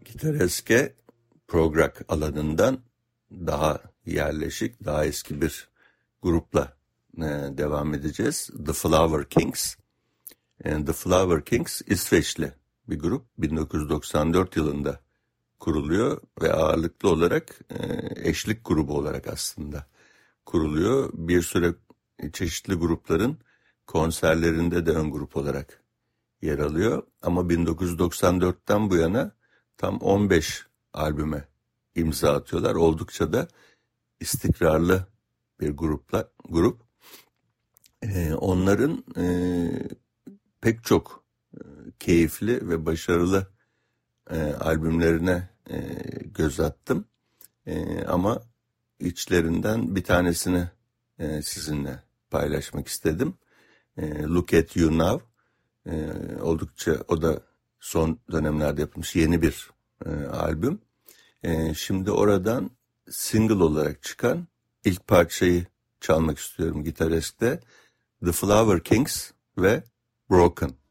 Gitareske prog rock alanından daha yerleşik, daha eski bir grupla devam edeceğiz. The Flower Kings. The Flower Kings İsveçli bir grup. 1994 yılında kuruluyor ve ağırlıklı olarak eşlik grubu olarak aslında kuruluyor. Bir süre çeşitli grupların konserlerinde de ön grup olarak yer alıyor. Ama 1994'ten bu yana tam 15 albüme imza atıyorlar. Oldukça da istikrarlı bir grup. Onların pek çok keyifli ve başarılı albümlerine göz attım. Ama içlerinden bir tanesini sizinle paylaşmak istedim. Look at You Now. Oldukça o da son dönemlerde yapılmış yeni bir albüm. Şimdi oradan single olarak çıkan ilk parçayı çalmak istiyorum Gitaresk'te. The Flower Kings ve Broken.